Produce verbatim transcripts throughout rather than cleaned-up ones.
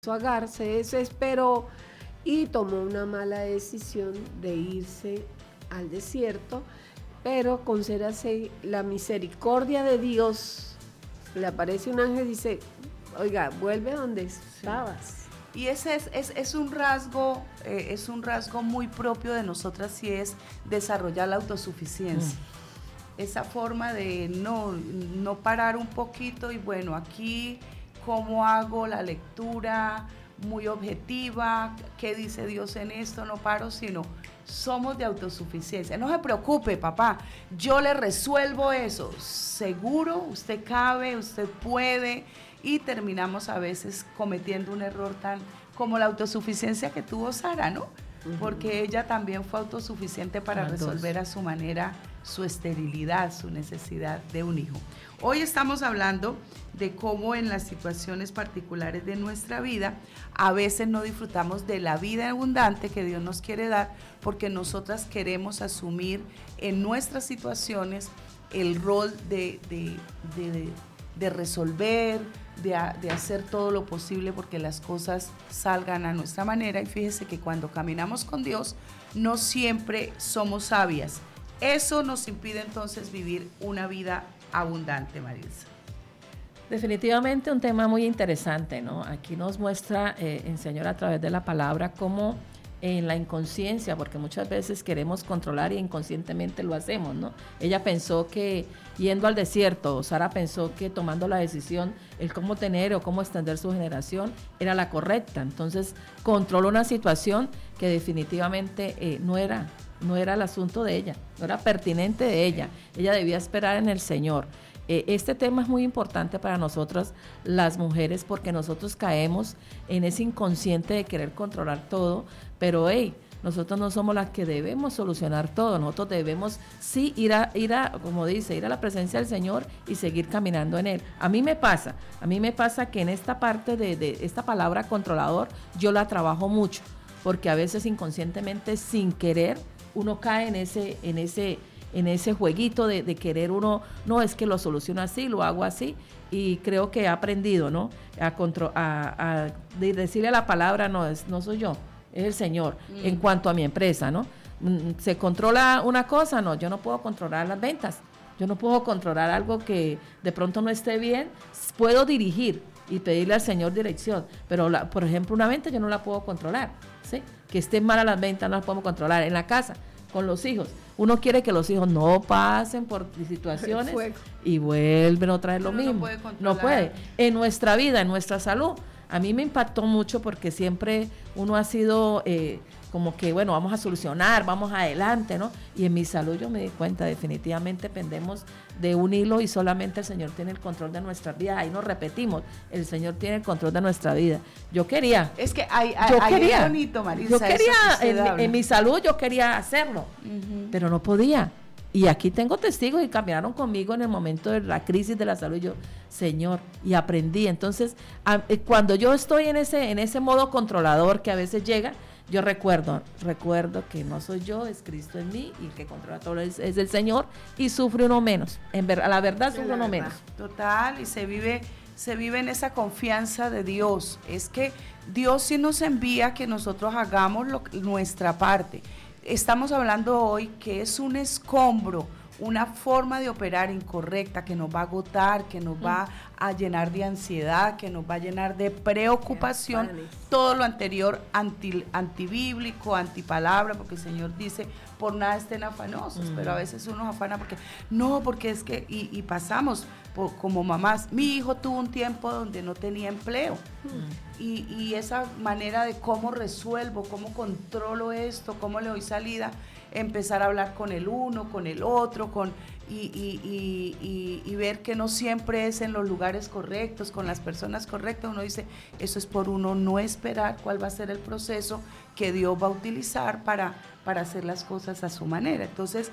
Agar se desesperó y tomó una mala decisión de irse al desierto, pero concédase la misericordia de Dios. Le aparece un ángel y dice, oiga, vuelve donde estabas. Y ese es, es, es un rasgo, eh, es un rasgo muy propio de nosotras, y es desarrollar la autosuficiencia. Mm. Esa forma de no, no parar un poquito y bueno, aquí cómo hago la lectura muy objetiva, qué dice Dios en esto, no paro, sino somos de autosuficiencia. No se preocupe, papá, yo le resuelvo eso. Seguro, usted cabe, usted puede, y terminamos a veces cometiendo un error tan como la autosuficiencia que tuvo Sara, ¿no? Uh-huh. Porque ella también fue autosuficiente para Las resolver dos. a su manera su esterilidad, su necesidad de un hijo. Hoy estamos hablando de cómo en las situaciones particulares de nuestra vida a veces no disfrutamos de la vida abundante que Dios nos quiere dar, porque nosotras queremos asumir en nuestras situaciones el rol de, de, de, de resolver, de, de hacer todo lo posible porque las cosas salgan a nuestra manera. Y fíjese que cuando caminamos con Dios no siempre somos sabias. Eso nos impide entonces vivir una vida abundante, Marilsa. Definitivamente un tema muy interesante, ¿no? Aquí nos muestra eh, el Señor a través de la palabra cómo en la inconsciencia, porque muchas veces queremos controlar y inconscientemente lo hacemos, ¿no? Ella pensó que yendo al desierto, Sara pensó que tomando la decisión, el cómo tener o cómo extender su generación era la correcta. Entonces controló una situación que definitivamente eh, no era, no era el asunto de ella, no era pertinente de ella. Ella debía esperar en el Señor. Este tema es muy importante para nosotras las mujeres, porque nosotros caemos en ese inconsciente de querer controlar todo, pero hey, nosotros no somos las que debemos solucionar todo. Nosotros debemos sí ir a, ir a, como dice, ir a la presencia del Señor y seguir caminando en Él. A mí me pasa, a mí me pasa que en esta parte de, de esta palabra controlador, yo la trabajo mucho, porque a veces inconscientemente, sin querer, uno cae en ese, en ese en ese jueguito de, de querer uno, no, es que lo soluciono así, lo hago así, y creo que he aprendido, ¿no? A, contro, a, a de decirle la palabra, no, es, no soy yo, es el Señor, mm. en cuanto a mi empresa, ¿no? ¿Se controla una cosa? No, yo no puedo controlar las ventas, yo no puedo controlar algo que de pronto no esté bien, puedo dirigir y pedirle al Señor dirección, pero la, por ejemplo, una venta yo no la puedo controlar, ¿sí? Que estén malas las ventas no las podemos controlar. En la casa, con los hijos, uno quiere que los hijos no pasen por situaciones y vuelven otra vez lo mismo. No puede, no puede. En nuestra vida, en nuestra salud, a mí me impactó mucho porque siempre uno ha sido eh, como que, bueno, vamos a solucionar, vamos adelante, ¿no? Y en mi salud yo me di cuenta, definitivamente pendemos de un hilo y solamente el Señor tiene el control de nuestra vida. Ahí nos repetimos, el Señor tiene el control de nuestra vida. Yo quería. Es que hay, hay, yo quería, es bonito, Marisa. Yo quería, en, en mi salud yo quería hacerlo, uh-huh. pero no podía. Y aquí tengo testigos y caminaron conmigo en el momento de la crisis de la salud. Yo, Señor, y aprendí. Entonces, a, cuando yo estoy en ese, en ese modo controlador que a veces llega, yo recuerdo, recuerdo que no soy yo, es Cristo en mí, y el que controla todo es, es el Señor, y sufre uno menos. En ver, a la verdad sufre la uno verdad. menos. Total, y se vive, se vive en esa confianza de Dios. Es que Dios sí nos envía que nosotros hagamos lo, nuestra parte. Estamos hablando hoy que es un escombro, una forma de operar incorrecta que nos va a agotar, que nos va a llenar de ansiedad, que nos va a llenar de preocupación, todo lo anterior anti, antibíblico, antipalabra, porque el Señor dice, por nada estén afanosos, mm. pero a veces uno afana porque, no, porque es que, y, y pasamos por, como mamás, mi hijo tuvo un tiempo donde no tenía empleo, mm. y, y esa manera de cómo resuelvo, cómo controlo esto, cómo le doy salida, empezar a hablar con el uno, con el otro, con y, y, y, y, y ver que no siempre es en los lugares correctos, con las personas correctas. Uno dice, eso es por uno no esperar cuál va a ser el proceso que Dios va a utilizar para, para hacer las cosas a su manera. Entonces,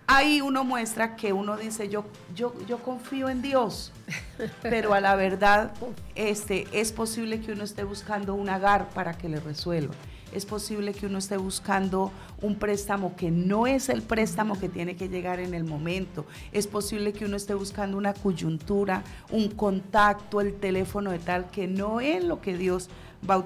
ahí uno muestra que uno dice, yo, yo, yo confío en Dios, pero a la verdad este, es posible que uno esté buscando un agar para que le resuelva. Es posible que uno esté buscando un préstamo que no es el préstamo que tiene que llegar en el momento. Es posible que uno esté buscando una coyuntura, un contacto, el teléfono de tal, que no es lo que Dios va a